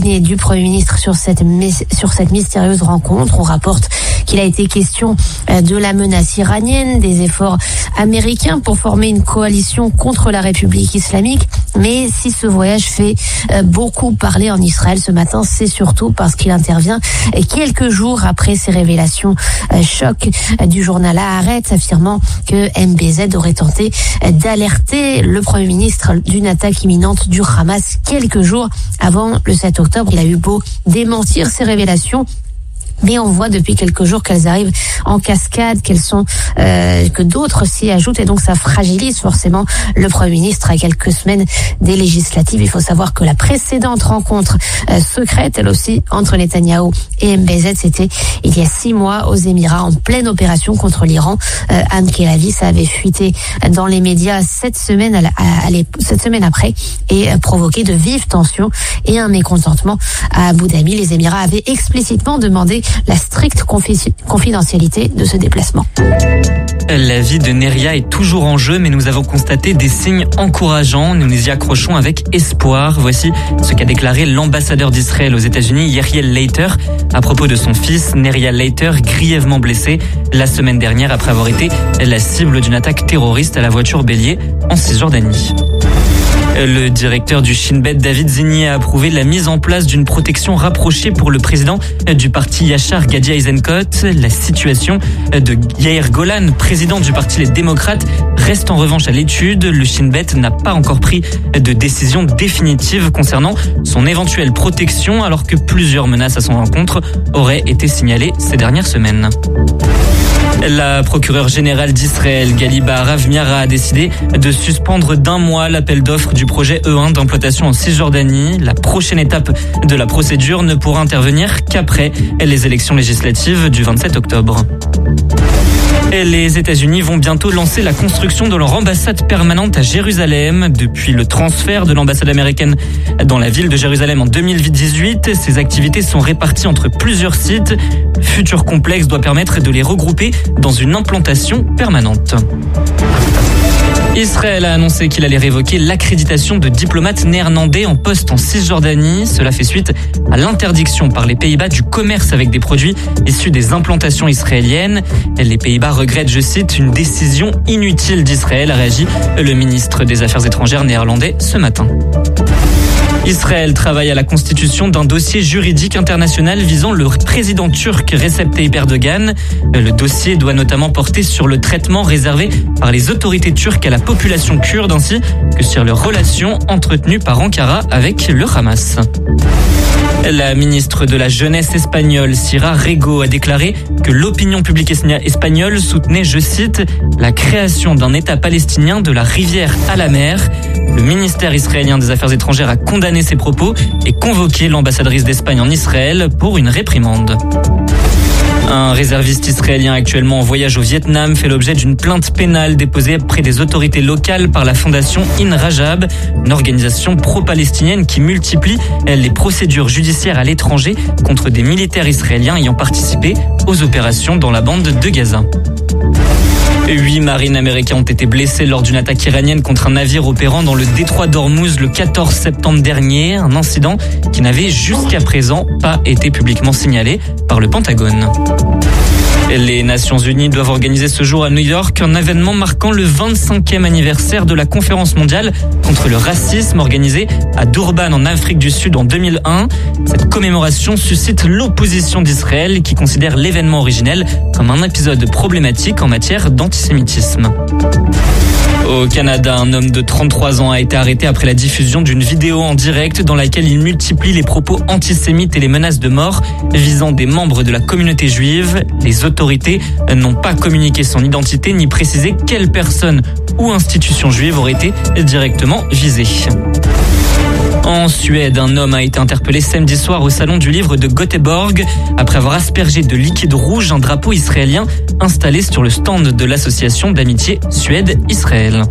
cabinet du Premier ministre sur cette mystérieuse rencontre. On rapporte qu'il a été question de la menace iranienne, des efforts américains pour former une coalition contre la République islamique. Mais si ce voyage fait beaucoup parler en Israël ce matin, c'est surtout parce qu'il intervient quelques jours après ces révélations choc du journal Haaretz affirmant que MBZ aurait tenté d'alerter le Premier ministre d'une attaque imminente du Hamas quelques jours avant le 7 octobre. Il a eu beau démentir ces révélations, mais on voit depuis quelques jours qu'elles arrivent en cascade, que d'autres s'y ajoutent, et donc ça fragilise forcément le Premier ministre à quelques semaines des législatives. Il faut savoir que la précédente rencontre secrète, elle aussi, entre Netanyahou et MBZ, c'était il y a 6 mois aux Émirats, en pleine opération contre l'Iran. Anne Kelavi, ça avait fuité dans les médias 7 semaines après et provoqué de vives tensions et un mécontentement à Abu Dhabi. Les Émirats avaient explicitement demandé la stricte confidentialité de ce déplacement. La vie de Neria est toujours en jeu, mais nous avons constaté des signes encourageants. Nous nous y accrochons avec espoir. Voici ce qu'a déclaré l'ambassadeur d'Israël aux États-Unis, Yeriel Leiter, à propos de son fils, Neria Leiter, grièvement blessé la semaine dernière après avoir été la cible d'une attaque terroriste à la voiture bélier en Cisjordanie. Le directeur du Shin Bet, David Zini, a approuvé la mise en place d'une protection rapprochée pour le président du parti Yachar, Gadi Eisenkot. La situation de Yair Golan, président du parti Les Démocrates, reste en revanche à l'étude. Le Shin Bet n'a pas encore pris de décision définitive concernant son éventuelle protection, alors que plusieurs menaces à son encontre auraient été signalées ces dernières semaines. La procureure générale d'Israël, Gali Baharav Miara, a décidé de suspendre d'1 mois l'appel d'offres du projet E1 d'implantation en Cisjordanie. La prochaine étape de la procédure ne pourra intervenir qu'après les élections législatives du 27 octobre. Les États-Unis vont bientôt lancer la construction de leur ambassade permanente à Jérusalem. Depuis le transfert de l'ambassade américaine dans la ville de Jérusalem en 2018, ces activités sont réparties entre plusieurs sites. Le futur complexe doit permettre de les regrouper dans une implantation permanente. Israël a annoncé qu'il allait révoquer l'accréditation de diplomates néerlandais en poste en Cisjordanie. Cela fait suite à l'interdiction par les Pays-Bas du commerce avec des produits issus des implantations israéliennes. Les Pays-Bas regrettent, je cite, une décision inutile d'Israël, a réagi le ministre des Affaires étrangères néerlandais ce matin. Israël travaille à la constitution d'un dossier juridique international visant le président turc Recep Tayyip Erdogan. Le dossier doit notamment porter sur le traitement réservé par les autorités turques à la population kurde ainsi que sur leurs relations entretenues par Ankara avec le Hamas. La ministre de la Jeunesse espagnole, Sira Rego, a déclaré que l'opinion publique espagnole soutenait, je cite, la création d'un État palestinien de la rivière à la mer. Le ministère israélien des Affaires étrangères a condamné ces propos et convoqué l'ambassadrice d'Espagne en Israël pour une réprimande. Un réserviste israélien actuellement en voyage au Vietnam fait l'objet d'une plainte pénale déposée auprès des autorités locales par la fondation In Rajab, une organisation pro-palestinienne qui multiplie les procédures judiciaires à l'étranger contre des militaires israéliens ayant participé aux opérations dans la bande de Gaza. 8 marines américains ont été blessés lors d'une attaque iranienne contre un navire opérant dans le détroit d'Ormuz le 14 septembre dernier. Un incident qui n'avait jusqu'à présent pas été publiquement signalé par le Pentagone. Les Nations Unies doivent organiser ce jour à New York un événement marquant le 25e anniversaire de la conférence mondiale contre le racisme organisée à Durban en Afrique du Sud en 2001. Cette commémoration suscite l'opposition d'Israël qui considère l'événement originel comme un épisode problématique en matière d'antisémitisme. Au Canada, un homme de 33 ans a été arrêté après la diffusion d'une vidéo en direct dans laquelle il multiplie les propos antisémites et les menaces de mort visant des membres de la communauté juive. Les autorités n'ont pas communiqué son identité ni précisé quelle personne ou institution juive aurait été directement visée. En Suède, un homme a été interpellé samedi soir au salon du livre de Göteborg après avoir aspergé de liquide rouge un drapeau israélien installé sur le stand de l'association d'amitié Suède-Israël. Bruxelles.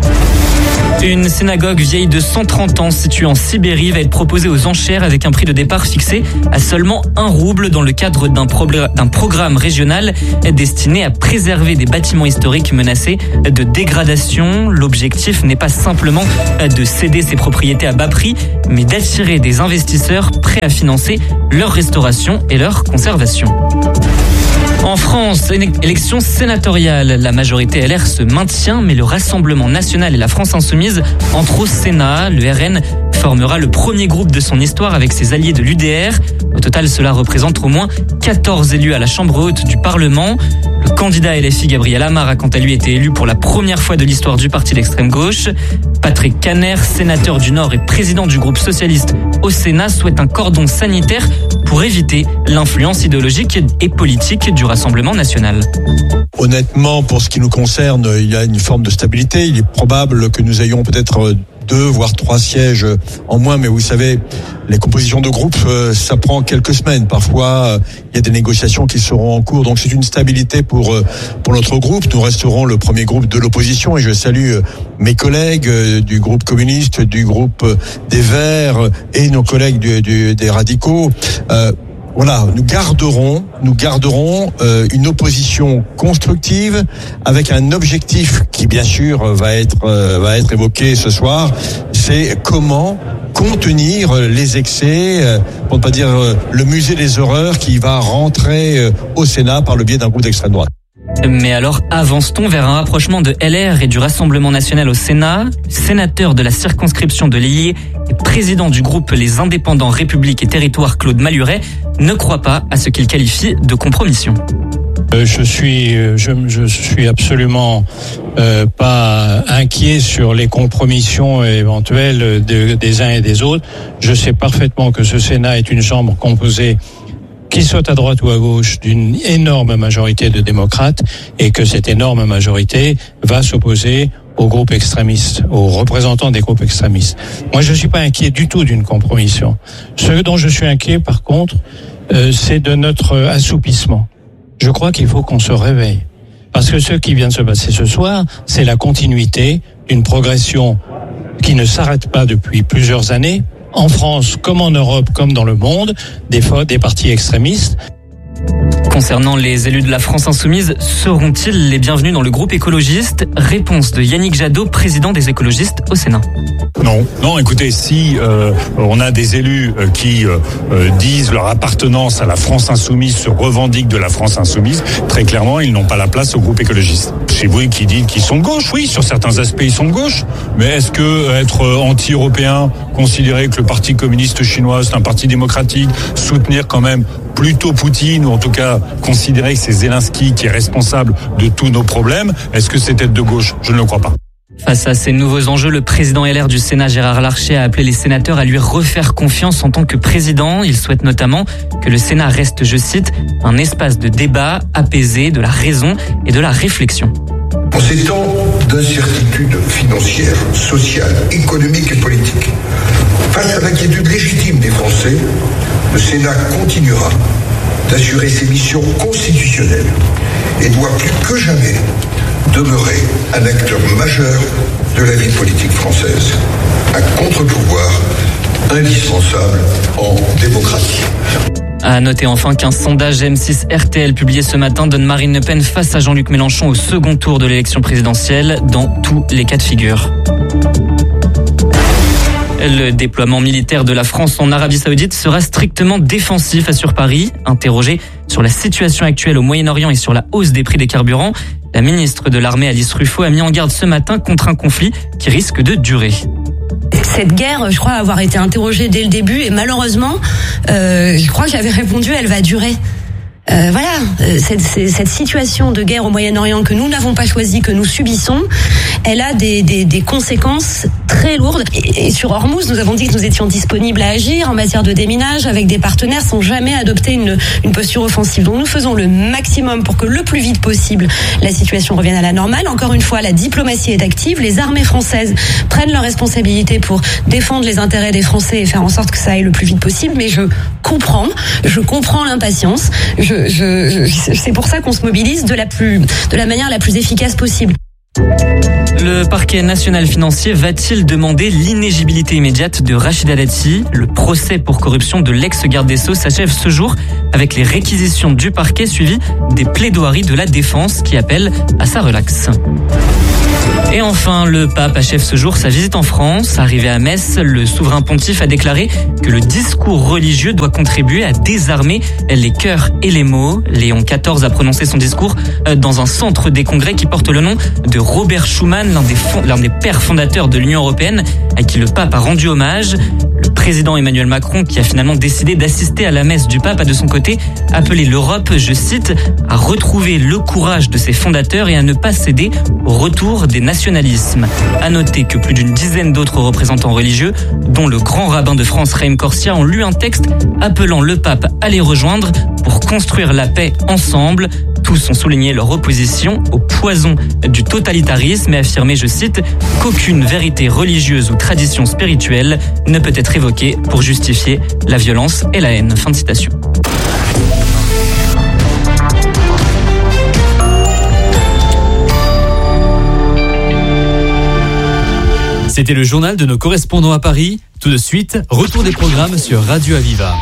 Une synagogue vieille de 130 ans située en Sibérie va être proposée aux enchères avec un prix de départ fixé à seulement 1 rouble dans le cadre d'un programme régional destiné à préserver des bâtiments historiques menacés de dégradation. L'objectif n'est pas simplement de céder ses propriétés à bas prix, mais d'attirer des investisseurs prêts à financer leur restauration et leur conservation. En France, une élection sénatoriale. La majorité LR se maintient, mais le Rassemblement national et la France insoumise entrent au Sénat. Le RN formera le premier groupe de son histoire avec ses alliés de l'UDR. Au total, cela représente au moins 14 élus à la Chambre haute du Parlement. Le candidat LFI Gabriel Amar a quant à lui été élu pour la première fois de l'histoire du parti d'extrême gauche. Patrick Kanner, sénateur du Nord et président du groupe socialiste au Sénat, souhaite un cordon sanitaire pour éviter l'influence idéologique et politique du Rassemblement national. Honnêtement, pour ce qui nous concerne, il y a une forme de stabilité. Il est probable que nous ayons peut-être 2 voire 3 sièges en moins, mais vous savez, les compositions de groupe, ça prend quelques semaines. Parfois, il y a des négociations qui seront en cours. Donc c'est une stabilité pour notre groupe. Nous resterons le premier groupe de l'opposition et je salue mes collègues du groupe communiste, du groupe des Verts et nos collègues des radicaux. Voilà, nous garderons une opposition constructive avec un objectif qui bien sûr va être évoqué ce soir, c'est comment contenir les excès, pour ne pas dire le musée des horreurs qui va rentrer au Sénat par le biais d'un groupe d'extrême droite. Mais alors, avance-t-on vers un rapprochement de LR et du Rassemblement national au Sénat? Sénateur de la circonscription de l'Allier et président du groupe Les Indépendants République et Territoire, Claude Maluret, ne croit pas à ce qu'il qualifie de compromission. Je suis absolument pas inquiet sur les compromissions éventuelles des uns et des autres. Je sais parfaitement que ce Sénat est une chambre composée, qu'il soit à droite ou à gauche, d'une énorme majorité de démocrates et que cette énorme majorité va s'opposer aux groupes extrémistes, aux représentants des groupes extrémistes. Moi, je ne suis pas inquiet du tout d'une compromission. Ce dont je suis inquiet, par contre, c'est de notre assoupissement. Je crois qu'il faut qu'on se réveille. Parce que ce qui vient de se passer ce soir, c'est la continuité d'une progression qui ne s'arrête pas depuis plusieurs années, en France, comme en Europe, comme dans le monde, des partis extrémistes. Concernant les élus de la France insoumise, seront-ils les bienvenus dans le groupe écologiste? Réponse de Yannick Jadot, président des écologistes au Sénat. Non, écoutez, si on a des élus qui disent leur appartenance à la France insoumise, se revendiquent de la France insoumise, très clairement, ils n'ont pas la place au groupe écologiste. C'est vous qui dites qu'ils sont de gauche, oui, sur certains aspects ils sont de gauche, mais est-ce que être anti-européen, considérer que le parti communiste chinois c'est un parti démocratique, soutenir quand même plutôt Poutine, ou en tout cas considérer que c'est Zelensky qui est responsable de tous nos problèmes, est-ce que c'est être de gauche? Je ne le crois pas. Face à ces nouveaux enjeux, le président LR du Sénat, Gérard Larcher, a appelé les sénateurs à lui refaire confiance en tant que président. Il souhaite notamment que le Sénat reste, je cite, un espace de débat apaisé, de la raison et de la réflexion. En ces temps d'incertitude financière, sociale, économique et politique, face à l'inquiétude légitime des Français, le Sénat continuera d'assurer ses missions constitutionnelles et doit plus que jamais demeurer un acteur majeur de la vie politique française, un contre-pouvoir indispensable en démocratie. À noter enfin qu'un sondage M6 RTL publié ce matin donne Marine Le Pen face à Jean-Luc Mélenchon au second tour de l'élection présidentielle dans tous les cas de figure. Le déploiement militaire de la France en Arabie Saoudite sera strictement défensif, assure Paris. Interrogé sur la situation actuelle au Moyen-Orient et sur la hausse des prix des carburants, la ministre de l'Armée Alice Ruffo a mis en garde ce matin contre un conflit qui risque de durer. Cette guerre, je crois avoir été interrogée dès le début et malheureusement, je crois que j'avais répondu, elle va durer. Cette situation de guerre au Moyen-Orient que nous n'avons pas choisie, que nous subissons, elle a des conséquences très lourdes. Et sur Hormuz, nous avons dit que nous étions disponibles à agir en matière de déminage avec des partenaires sans jamais adopter une posture offensive. Donc nous faisons le maximum pour que le plus vite possible la situation revienne à la normale. Encore une fois, la diplomatie est active. Les armées françaises prennent leurs responsabilités pour défendre les intérêts des Français et faire en sorte que ça aille le plus vite possible. Mais je comprends l'impatience. C'est pour ça qu'on se mobilise de la manière la plus efficace possible. Le parquet national financier va-t-il demander l'inéligibilité immédiate de Rachida Dati ? Le procès pour corruption de l'ex-garde des Sceaux s'achève ce jour avec les réquisitions du parquet suivies des plaidoiries de la défense qui appellent à sa relaxe. Et enfin, le pape achève ce jour sa visite en France. Arrivé à Metz, le souverain pontife a déclaré que le discours religieux doit contribuer à désarmer les cœurs et les mots. Léon XIV a prononcé son discours dans un centre des congrès qui porte le nom de Robert Schuman, l'un des pères fondateurs de l'Union européenne, à qui le pape a rendu hommage. Le président Emmanuel Macron, qui a finalement décidé d'assister à la messe du pape, a de son côté appelé l'Europe, je cite, à retrouver le courage de ses fondateurs et à ne pas céder au retour des nationalismes. À noter que plus d'une dizaine d'autres représentants religieux, dont le grand rabbin de France Raïm Corsia, ont lu un texte appelant le pape à les rejoindre pour construire la paix ensemble. Tous ont souligné leur opposition au poison du totalitarisme et affirmé, je cite, qu'aucune vérité religieuse ou tradition spirituelle ne peut être évoquée pour justifier la violence et la haine. Fin de citation. C'était le journal de nos correspondants à Paris. Tout de suite, retour des programmes sur Radio Aviva.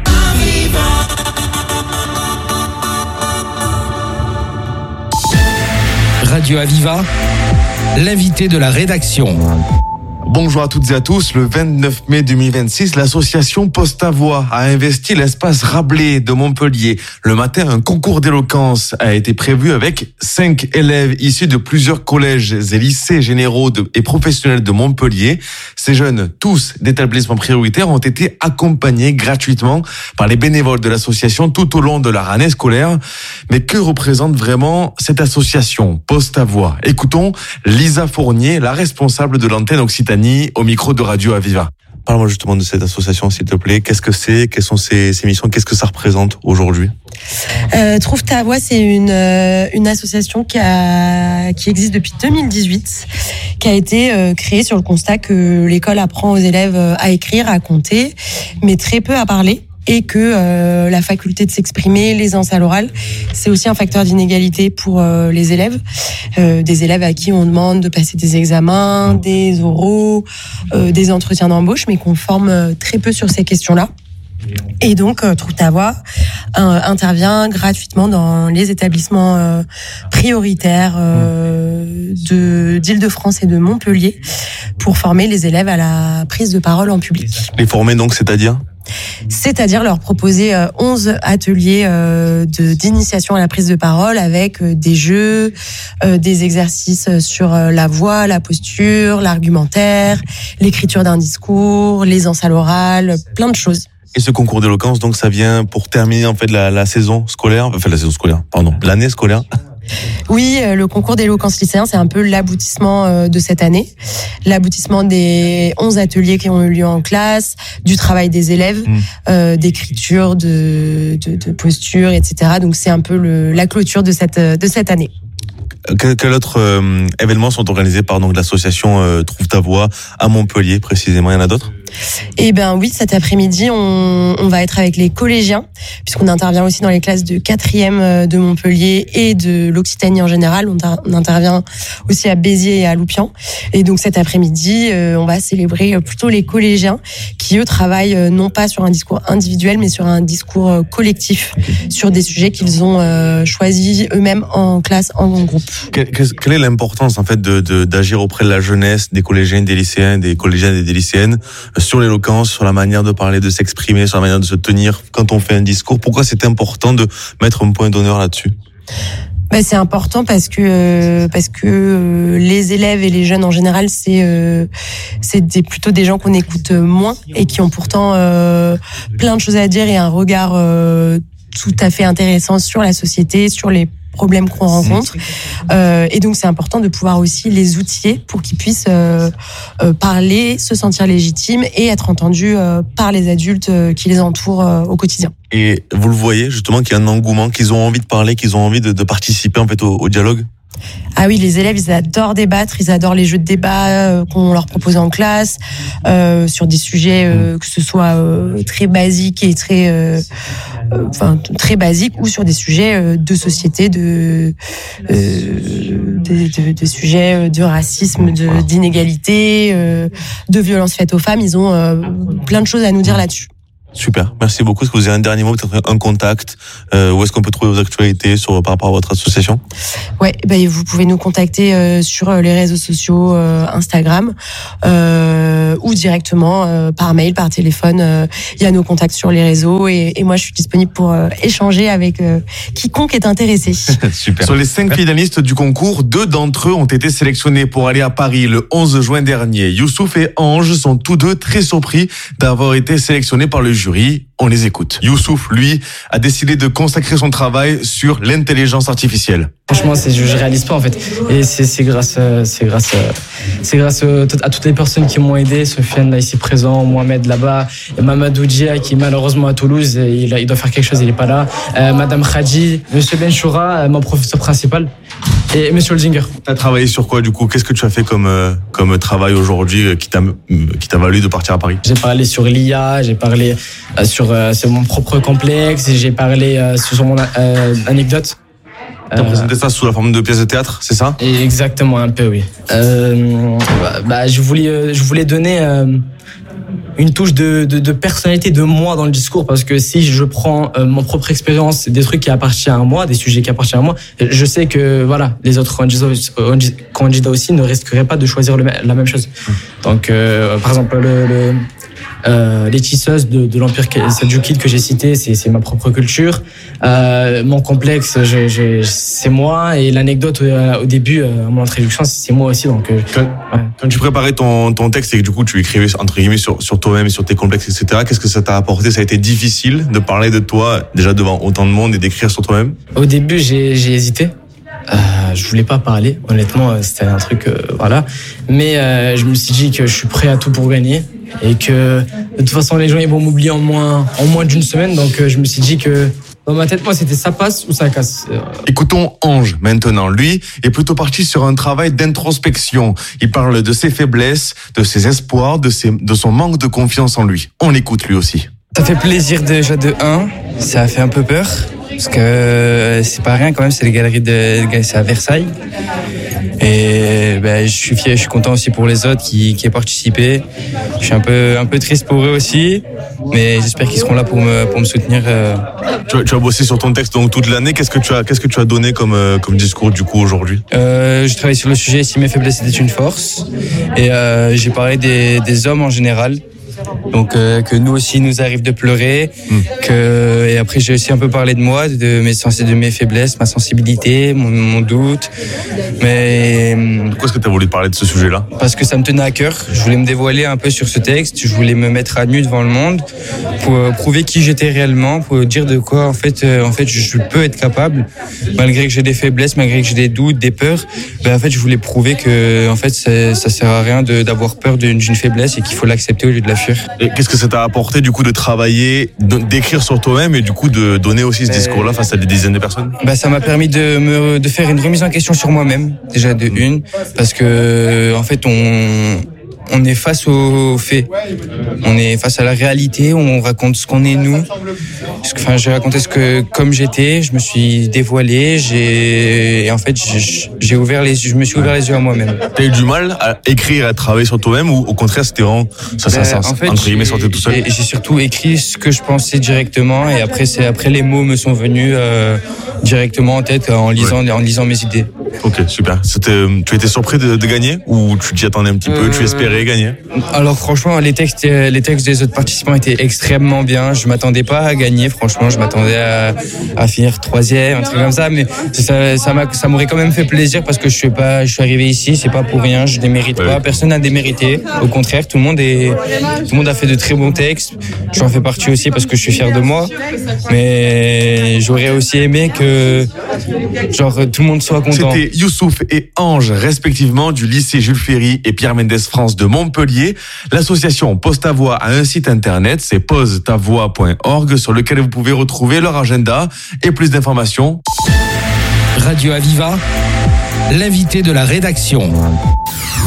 Radio Aviva, l'invité de la rédaction. Bonjour à toutes et à tous. Le 29 mai 2026, l'association Poste-à-Voix a investi l'espace Rabelais de Montpellier. Le matin, un concours d'éloquence a été prévu avec 5 élèves issus de plusieurs collèges et lycées généraux et professionnels de Montpellier. Ces jeunes, tous d'établissements prioritaires, ont été accompagnés gratuitement par les bénévoles de l'association tout au long de leur année scolaire. Mais que représente vraiment cette association Poste-à-Voix ? Écoutons Lisa Fournier, la responsable de l'antenne Occitanie, au micro de Radio Aviva. Parle-moi justement de cette association, s'il te plaît. Qu'est-ce que c'est ? Quelles sont ses missions ? Qu'est-ce que ça représente aujourd'hui ? Trouve ta voix, c'est une association qui existe depuis 2018, qui a été créée sur le constat que l'école apprend aux élèves à écrire, à compter, mais très peu à parler. Et que la faculté de s'exprimer, l'aisance à l'oral, c'est aussi un facteur d'inégalité pour les élèves. Des élèves à qui on demande de passer des examens, des oraux, des entretiens d'embauche, mais qu'on forme très peu sur ces questions-là. Et donc, Trouve ta voix intervient gratuitement dans les établissements prioritaires d'Île-de-France et de Montpellier pour former les élèves à la prise de parole en public. Les former donc, c'est-à-dire leur proposer 11 ateliers d'initiation à la prise de parole avec des jeux, des exercices sur la voix, la posture, l'argumentaire, l'écriture d'un discours, l'aisance à l'oral, plein de choses. Et ce concours d'éloquence, donc, ça vient pour terminer en fait l'année scolaire. Oui, le concours d'éloquence lycéen, c'est un peu l'aboutissement de cette année. L'aboutissement des 11 ateliers qui ont eu lieu en classe, du travail des élèves, d'écriture, de posture, etc. Donc c'est un peu la clôture de cette année. Quel autre événements sont organisés par donc l'association Trouve ta voix à Montpellier précisément ? Il y en a d'autres ? Eh ben oui, cet après-midi, on va être avec les collégiens, puisqu'on intervient aussi dans les classes de 4e de Montpellier et de l'Occitanie en général. On intervient aussi à Béziers et à Loupian. Et donc cet après-midi, on va célébrer plutôt les collégiens qui, eux, travaillent non pas sur un discours individuel, mais sur un discours collectif, sur des sujets qu'ils ont choisis eux-mêmes en classe, en groupe. Quelle est l'importance en fait d'agir auprès de la jeunesse, des collégiens, des lycéens, des collégiennes et des lycéennes sur l'éloquence, sur la manière de parler, de s'exprimer, sur la manière de se tenir quand on fait un discours ? Pourquoi c'est important de mettre un point d'honneur là-dessus ? C'est important parce que les élèves et les jeunes en général, c'est plutôt des gens qu'on écoute moins et qui ont pourtant plein de choses à dire et un regard tout à fait intéressant sur la société, sur les problèmes qu'on rencontre. Et donc, c'est important de pouvoir aussi les outiller pour qu'ils puissent parler, se sentir légitimes et être entendus par les adultes qui les entourent au quotidien. Et vous le voyez justement qu'il y a un engouement, qu'ils ont envie de parler, qu'ils ont envie de participer en fait au dialogue ? Ah oui, les élèves, ils adorent débattre, ils adorent les jeux de débat qu'on leur propose en classe, sur des sujets que ce soit très basiques et très basiques, ou sur des sujets de société, des sujets de racisme, d'inégalité, de violence faite aux femmes. Ils ont plein de choses à nous dire là-dessus. Super, merci beaucoup. Est-ce que vous avez un dernier mot, peut-être un contact, où est-ce qu'on peut trouver vos actualités par rapport à votre association? Ouais, vous pouvez nous contacter sur les réseaux sociaux, Instagram, ou directement par mail, par téléphone. Il y a nos contacts sur les réseaux, et moi je suis disponible pour échanger avec quiconque est intéressé. Super. Sur les 5 finalistes du concours, 2 d'entre eux ont été sélectionnés pour aller à Paris le 11 juin dernier. Youssouf et Ange sont tous deux très surpris d'avoir été sélectionnés par le jury. On les écoute. Youssouf, lui, a décidé de consacrer son travail sur l'intelligence artificielle. Franchement, je réalise pas en fait. Et c'est grâce à toutes les personnes qui m'ont aidé. Sofiane là ici présent, Mohamed là-bas, et Mamadou Djia qui malheureusement à Toulouse, il doit faire quelque chose, il est pas là. Madame Khadji, Monsieur Benchoura, mon professeur principal, et Monsieur Olzinger. T'as travaillé sur quoi du coup? Qu'est-ce que tu as fait comme travail aujourd'hui qui t'a valu de partir à Paris? J'ai parlé sur l'IA, j'ai parlé sur mon propre complexe, et j'ai parlé sur mon anecdote. T'as présenté ça sous la forme de pièce de théâtre, c'est ça? Exactement, un peu, oui. Je voulais donner une touche de personnalité de moi dans le discours, parce que si je prends mon propre expérience, des trucs qui appartiennent à moi, des sujets qui appartiennent à moi, je sais que voilà, les autres candidats aussi ne risqueraient pas de choisir la même chose. Donc, par exemple, les tisseuses de l'Empire Seljukide que j'ai cité, c'est ma propre culture. Mon complexe, c'est moi, et l'anecdote au début, à mon introduction, c'est moi aussi. Donc, quand tu préparais ton texte et que du coup tu écrivais entre guillemets sur toi-même et sur tes complexes, etc., qu'est-ce que ça t'a apporté? Ça a été difficile de parler de toi déjà devant autant de monde et d'écrire sur toi-même? Au début, j'ai hésité. Je voulais pas parler, honnêtement, c'était un truc, voilà. Mais je me suis dit que je suis prêt à tout pour gagner, et que de toute façon les gens ils vont m'oublier en moins d'une semaine. Donc je me suis dit que dans ma tête, moi, c'était ça passe ou ça casse. Écoutons Ange maintenant. Lui est plutôt parti sur un travail d'introspection. Il parle de ses faiblesses, de ses espoirs, de son manque de confiance en lui. On l'écoute lui aussi. Ça fait plaisir déjà de 1. Ça a fait un peu peur. Parce que c'est pas rien quand même, c'est les galeries c'est à Versailles. Et je suis fier, je suis content aussi pour les autres qui aient participé. Je suis un peu triste pour eux aussi, mais j'espère qu'ils seront là pour me soutenir. Tu as bossé sur ton texte donc toute l'année. Qu'est-ce que tu as donné comme discours du coup aujourd'hui? J'ai travaillé sur le sujet si mes faiblesses étaient une force, et j'ai parlé des hommes en général. Donc que nous aussi nous arrive de pleurer, et après j'ai aussi un peu parlé de moi, de mes faiblesses, ma sensibilité, mon doute. Mais pourquoi est-ce que tu as voulu parler de ce sujet-là? Parce que ça me tenait à cœur. Je voulais me dévoiler un peu sur ce texte. Je voulais me mettre à nu devant le monde pour prouver qui j'étais réellement, pour dire de quoi en fait je peux être capable, malgré que j'ai des faiblesses, malgré que j'ai des doutes, des peurs. En fait je voulais prouver que en fait ça sert à rien d'avoir peur d'une faiblesse, et qu'il faut l'accepter au lieu de la fuir. Et qu'est-ce que ça t'a apporté du coup de travailler, d'écrire sur toi-même, et du coup de donner aussi ce discours-là face à des dizaines de personnes? Ça m'a permis de faire une remise en question sur moi-même, déjà de une, parce que en fait on est face aux faits, on est face à la réalité, on raconte ce qu'on est nous. J'ai raconté comme j'étais, je me suis dévoilé, et en fait je me suis ouvert les yeux à moi-même. T'as eu du mal à écrire, à travailler sur toi-même, ou au contraire c'était vraiment ça en fait, entre guillemets sortait tout seul? J'ai surtout écrit ce que je pensais directement, et après les mots me sont venus directement en tête en lisant mes idées. Ok, super. Tu étais surpris de gagner, ou tu t'y attendais un petit peu, tu espérais gagner? Alors franchement, les textes des autres participants étaient extrêmement bien. Je m'attendais pas à gagner, franchement, je m'attendais à finir 3e, un truc comme ça, mais ça m'aurait quand même fait plaisir, parce que je suis arrivé ici, c'est pas pour rien, je démérite pas, personne n'a démérité. Au contraire, tout le monde a fait de très bons textes. J'en fais partie aussi parce que je suis fier de moi, mais j'aurais aussi aimé que tout le monde soit content. C'était Youssouf et Ange, respectivement du lycée Jules Ferry et Pierre Mendès France de Montpellier. L'association Pose ta voix a un site internet, c'est posetavoix.org, sur lequel vous pouvez retrouver leur agenda et plus d'informations. Radio Aviva, l'invité de la rédaction.